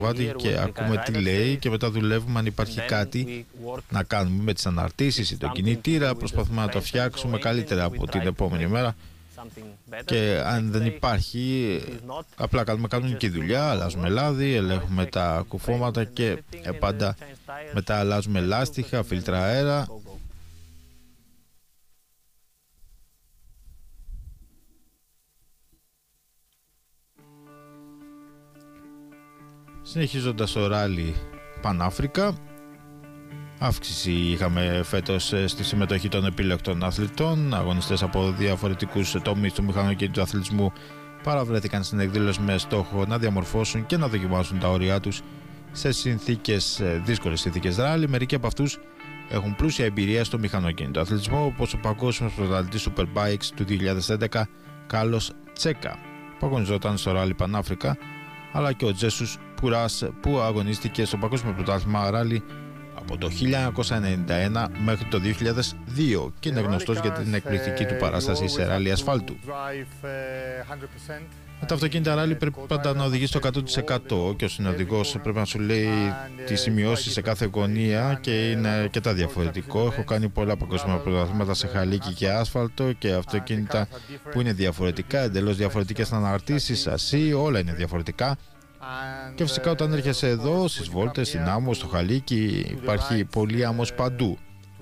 και ακούμε τι λέει και μετά δουλεύουμε αν υπάρχει κάτι να κάνουμε με τις αναρτήσεις ή τον κινητήρα. Προσπαθούμε να το φτιάξουμε καλύτερα από την επόμενη μέρα και αν δεν υπάρχει απλά κάνουμε κανονική δουλειά, αλλάζουμε λάδι, ελέγχουμε τα κουφώματα και πάντα μετά αλλάζουμε λάστιχα, φίλτρα αέρα. Συνεχίζοντας το ράλι Πανάφρικα, αύξηση είχαμε φέτος στη συμμετοχή των επιλεκτών αθλητών. Αγωνιστές από διαφορετικούς τομείς του μηχανοκίνητου αθλητισμού παραβρέθηκαν στην εκδήλωση με στόχο να διαμορφώσουν και να δοκιμάσουν τα όρια τους σε δύσκολες συνθήκες ράλι. Μερικοί από αυτούς έχουν πλούσια εμπειρία στο μηχανοκίνητο αθλητισμό, όπως ο παγκόσμιος πρωταθλητής Superbikes του 2011 Κάρλος Τσέκα που αγωνιζόταν στο ράλι Πανάφρικα, αλλά και ο Τζέσους Πουράς που αγωνίστηκε στο παγκόσμιο πρωτάθλημα ράλι από το 1991 μέχρι το 2002 και είναι γνωστός για την εκπληκτική του παράσταση σε ράλι ασφάλτου. Με τα αυτοκίνητα ράλι πρέπει πάντα να οδηγεί στο 100% και ο συνοδηγός πρέπει να σου λέει τις σημειώσεις σε κάθε γωνία και είναι αρκετά διαφορετικό. Έχω κάνει πολλά παγκόσμια πρωταθλήματα σε χαλίκι και άσφαλτο και αυτοκίνητα που είναι διαφορετικά, εντελώς διαφορετικές αναρτήσεις, σασί, όλα είναι διαφορετικά. Και φυσικά όταν έρχεσαι εδώ στις βόλτες, στην άμμο, στο χαλίκι υπάρχει πολύ άμμος παντού.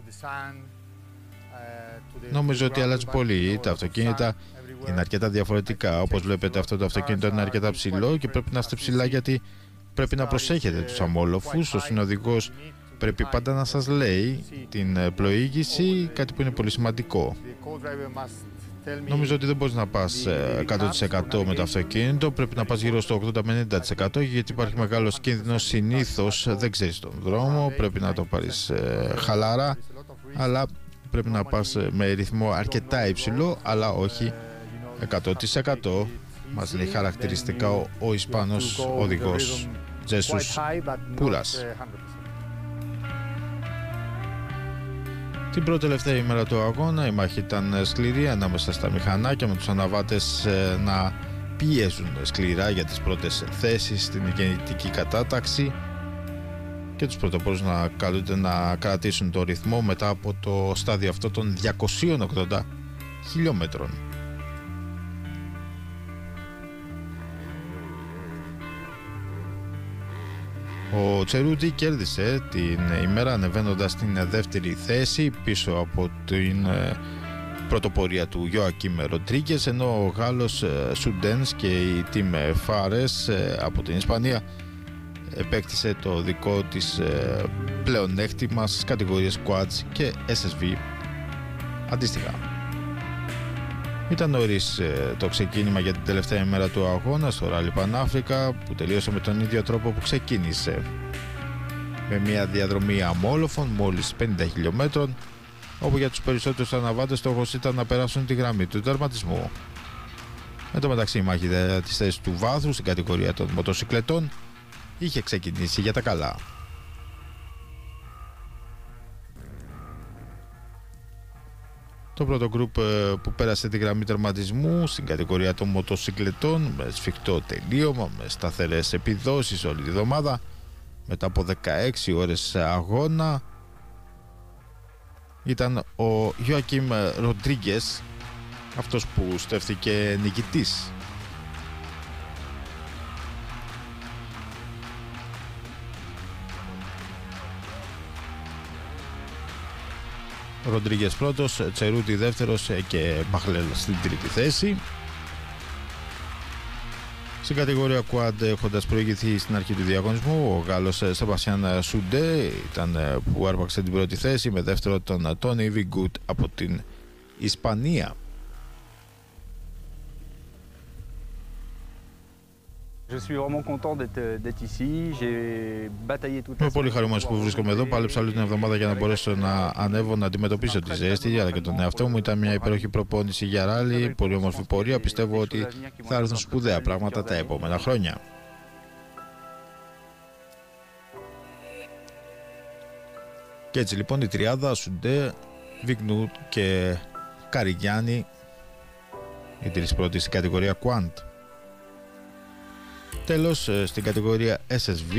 Νομίζω ότι αλλάζει πολύ. Τα αυτοκίνητα είναι αρκετά διαφορετικά. Όπως βλέπετε αυτό το αυτοκίνητο είναι αρκετά ψηλό και πρέπει να είστε ψηλά γιατί πρέπει να προσέχετε τους αμόλοφους. Ο συνοδηγός πρέπει πάντα να σας λέει την πλοήγηση, κάτι που είναι πολύ σημαντικό. Νομίζω ότι δεν μπορείς να πας 100% με το αυτοκίνητο, πρέπει να πας γύρω στο 80-90% γιατί υπάρχει μεγάλος κίνδυνος. Συνήθως δεν ξέρεις τον δρόμο, πρέπει να το πάρεις χαλάρα, αλλά πρέπει να πας με ρυθμό αρκετά υψηλό, αλλά όχι 100%. Μας λέει χαρακτηριστικά ο Ισπανός οδηγός Τζέσους Πουράς. Την πρώτη τελευταία ημέρα του αγώνα η μάχη ήταν σκληρή ανάμεσα στα μηχανάκια, με τους αναβάτες να πιέζουν σκληρά για τις πρώτες θέσεις στην γενετική κατάταξη και τους πρωτοπόρους να καλούνται να κρατήσουν το ρυθμό μετά από το στάδιο αυτό των 280 χιλιόμετρων. Ο Τσερούτη κέρδισε την ημέρα ανεβαίνοντας στην δεύτερη θέση πίσω από την πρωτοπορία του Γιοακίμ Ροντρίγκες, ενώ ο Γάλλος Σουντένς και η Τιμ Φάρες από την Ισπανία επέκτησε το δικό της πλεονέκτημα στις κατηγορίες Quads και SSV αντίστοιχα. Ήταν νωρίς το ξεκίνημα για την τελευταία ημέρα του αγώνα στο ράλι Πανάφρικα, που τελείωσε με τον ίδιο τρόπο που ξεκίνησε, με μια διαδρομή αμόλοφων μόλις 50 χιλιόμετρων, όπου για τους περισσότερους αναβάτες στόχος ήταν να περάσουν τη γραμμή του τερματισμού. Εν τω μεταξύ η μάχη της θέσης του βάθρου στην κατηγορία των μοτοσυκλετών είχε ξεκινήσει για τα καλά. Το πρώτο γκρουπ που πέρασε τη γραμμή τερματισμού στην κατηγορία των μοτοσυκλετών με σφιχτό τελείωμα, με σταθερές επιδόσεις όλη τη εβδομάδα, μετά από 16 ώρες αγώνα, ήταν ο Γιοακίμ Ροντρίγκες, αυτός που στέφθηκε νικητής. Ροντρίγκες πρώτος, Τσερούτη δεύτερος και Μπαχλέλ στην τρίτη θέση. Στην κατηγορία Quad, έχοντας προηγηθεί στην αρχή του διαγωνισμού, ο Γάλλος Σεμπαστιάν Σουντέ ήταν που άρπαξε την πρώτη θέση, με δεύτερο τον Τόνι Βιγκούτ από την Ισπανία. Είμαι πολύ χαρούμενος που βρίσκομαι εδώ. Πάλεψα όλη την εβδομάδα για να μπορέσω να ανέβω, να αντιμετωπίσω τη ζέστη αλλά και τον εαυτό μου. Ήταν μια υπέροχη προπόνηση για ράλι, πολύ όμορφη πορεία. Πιστεύω ότι θα έρθουν σπουδαία πράγματα τα επόμενα χρόνια. Και έτσι λοιπόν η τριάδα Σουντέ, Βιγνούτ και Καριγιάννη, οι τρεις πρώτοι στην κατηγορία Quant. Τέλος, στην κατηγορία SSV